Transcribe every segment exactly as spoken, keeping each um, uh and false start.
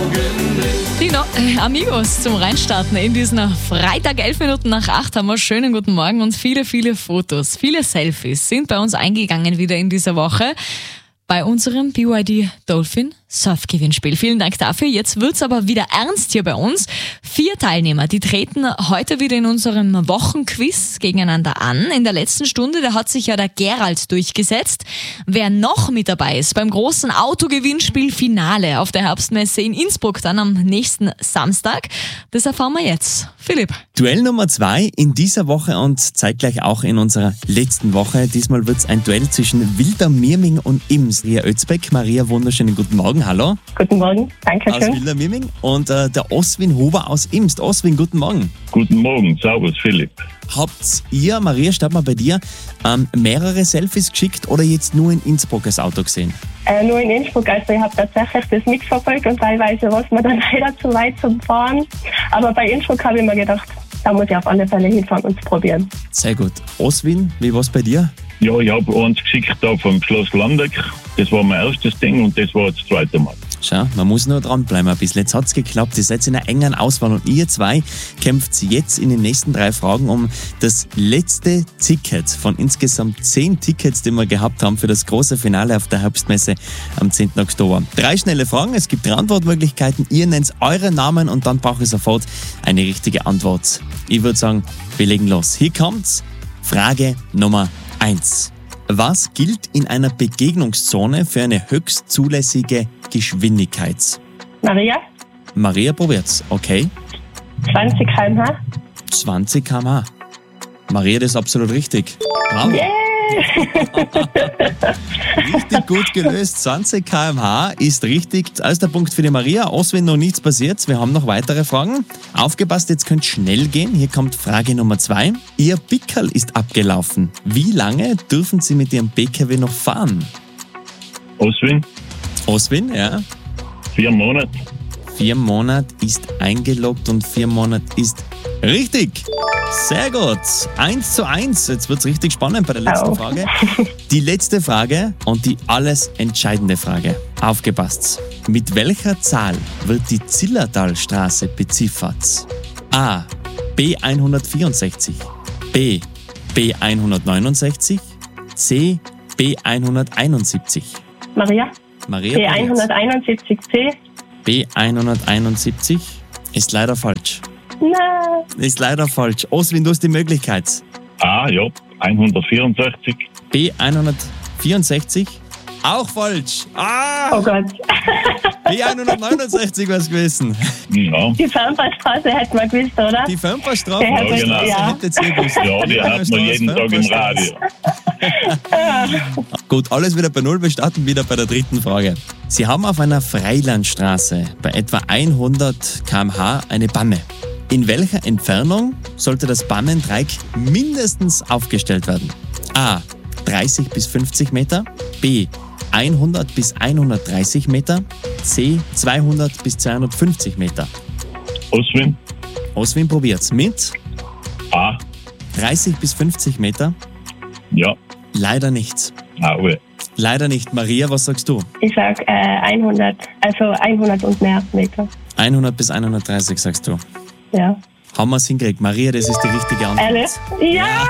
Dino, äh, Amigos zum Reinstarten in diesen Freitag, elf Minuten nach acht haben wir. Schönen guten Morgen und viele, viele Fotos, viele Selfies sind bei uns eingegangen wieder in dieser Woche bei unserem B Y D Dolphin Surf-Gewinnspiel. Vielen Dank dafür. Jetzt wird's aber wieder ernst hier bei uns. Vier Teilnehmer, die treten heute wieder in unserem Wochenquiz gegeneinander an. In der letzten Stunde, da hat sich ja der Gerald durchgesetzt. Wer noch mit dabei ist beim großen Autogewinnspiel Finale auf der Herbstmesse in Innsbruck dann am nächsten Samstag, das erfahren wir jetzt. Philipp. Duell Nummer zwei in dieser Woche und zeitgleich auch in unserer letzten Woche. Diesmal wird's ein Duell zwischen Wilder Mirming und Ims. Maria Özbeck. Maria, wunderschönen guten Morgen. Hallo. Guten Morgen, danke schön. Aus Wilder Mirming und äh, der Oswin Huber aus Imst. Oswin, guten Morgen. Guten Morgen, servus Philipp. Habt ihr, Maria, start mal bei dir, ähm, mehrere Selfies geschickt oder jetzt nur in Innsbruck das Auto gesehen? Äh, nur in Innsbruck, also ich habe tatsächlich das mitverfolgt und teilweise war es mir dann leider zu weit zum Fahren. Aber bei Innsbruck habe ich mir gedacht, da muss ich auf alle Fälle hinfahren und es probieren. Sehr gut. Oswin, wie war's bei dir? Ja, ich habe eins geschickt da vom Schloss Landeck. Das war mein erstes Ding und das war das zweite Mal. Schau, man muss nur dranbleiben ein bisschen. Jetzt hat's geklappt. Ihr seid in einer engen Auswahl und ihr zwei kämpft jetzt in den nächsten drei Fragen um das letzte Ticket von insgesamt zehn Tickets, die wir gehabt haben für das große Finale auf der Herbstmesse am zehnten Oktober. Drei schnelle Fragen, es gibt drei Antwortmöglichkeiten. Ihr nennt euren Namen und dann brauche ich sofort eine richtige Antwort. Ich würde sagen, wir legen los. Hier kommt's. Frage Nummer eins. Was gilt in einer Begegnungszone für eine höchst zulässige Geschwindigkeit? Maria? Maria probiert's, okay. zwanzig Kilometer pro Stunde. zwanzig Kilometer pro Stunde. Maria, das ist absolut richtig. Bravo. Yeah. Richtig gut gelöst. zwanzig Kilometer pro Stunde ist richtig. Erster Punkt für die Maria. Oswin, noch nichts passiert. Wir haben noch weitere Fragen. Aufgepasst, jetzt könnt schnell gehen. Hier kommt Frage Nummer zwei. Ihr Pickerl ist abgelaufen. Wie lange dürfen Sie mit Ihrem P K W noch fahren? Oswin? Oswin, ja. Vier Monate. Vier Monate ist eingeloggt und vier Monate ist richtig. Sehr gut. Eins zu eins. Jetzt wird's richtig spannend bei der letzten Au. Frage. Die letzte Frage und die alles entscheidende Frage. Aufgepasst. Mit welcher Zahl wird die Zillertalstraße beziffert? A. B hundertvierundsechzig. B. B hundertneunundsechzig. C. B hunderteinundsiebzig. Maria? Maria. B hunderteinundsiebzig C. B hunderteinundsiebzig ist leider falsch. Nein. Ist leider falsch. Oswin, du hast die Möglichkeit. Ah, ja, hundertvierundsechzig. B hundertvierundsechzig, auch falsch. Ah, Oh Gott. B hundertneunundsechzig war es gewesen. Ja, Die Fernpassstraße hätten wir gewusst, oder? Die Fernpassstraße Ja, genau. ja. hättet ihr gewusst. ja, die hat man jeden Tag im Radio. Gut, alles wieder bei Null. Wir starten wieder bei der dritten Frage. Sie haben auf einer Freilandstraße bei etwa hundert Kilometer pro Stunde eine Bamme. In welcher Entfernung sollte das Bammendreieck mindestens aufgestellt werden? A. dreißig bis fünfzig Meter. B. hundert bis hundertdreißig Meter. C. zweihundert bis zweihundertfünfzig Meter. Oswin? Oswin probiert's mit A. dreißig bis fünfzig Meter. Ja. Leider nicht. Ah, oh. Leider nicht. Maria, was sagst du? Ich sag äh, hundert, also hundert und mehr Meter. hundert bis hundertdreißig sagst du. Ja. Haben wir es hingekriegt. Maria, das ist die richtige Antwort. Ehrlich? Ja!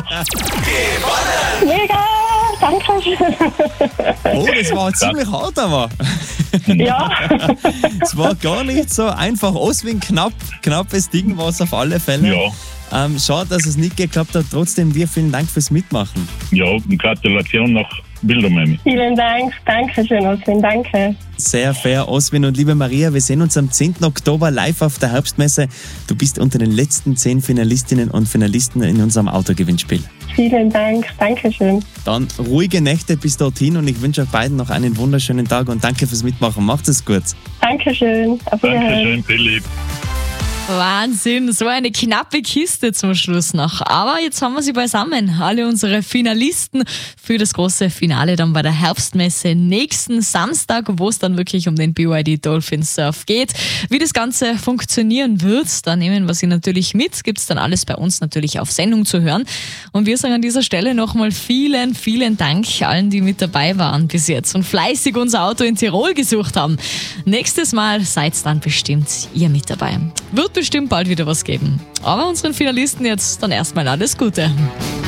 Mega! Danke. Oh, das war ziemlich hart, aber. Ja. Es war gar nicht so einfach. Oswin, knapp, knappes Ding war es auf alle Fälle. Ja. Ähm, schade, dass es nicht geklappt hat. Trotzdem dir vielen Dank fürs Mitmachen. Ja, und Gratulation nach Wildermirming. Vielen Dank. Dankeschön, Oswin. Danke. Sehr fair, Oswin und liebe Maria. Wir sehen uns am zehnten Oktober live auf der Herbstmesse. Du bist unter den letzten zehn Finalistinnen und Finalisten in unserem Autogewinnspiel. Vielen Dank. Dankeschön. Dann ruhige Nächte bis dorthin und ich wünsche euch beiden noch einen wunderschönen Tag und danke fürs Mitmachen. Macht es gut. Dankeschön. Auf Wiedersehen. Dankeschön, Philipp. Wahnsinn, so eine knappe Kiste zum Schluss noch. Aber jetzt haben wir sie beisammen. Alle unsere Finalisten für das große Finale dann bei der Herbstmesse nächsten Samstag, wo es dann wirklich um den B Y D Dolphin Surf geht. Wie das Ganze funktionieren wird, da nehmen wir sie natürlich mit. Gibt es dann alles bei uns natürlich auf Sendung zu hören. Und wir sagen an dieser Stelle nochmal vielen, vielen Dank allen, die mit dabei waren bis jetzt und fleißig unser Auto in Tirol gesucht haben. Nächstes Mal seid dann bestimmt ihr mit dabei. Wird bestimmt bald wieder was geben. Aber unseren Finalisten jetzt dann erstmal alles Gute.